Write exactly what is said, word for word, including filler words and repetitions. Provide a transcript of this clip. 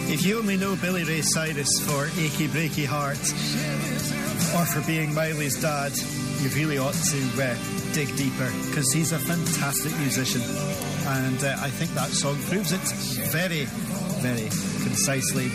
If you only know Billy Ray Cyrus for Achy Breaky Heart or for being Miley's dad, you really ought to uh, dig deeper, because he's a fantastic musician, and uh, I think that song proves it very, very concisely.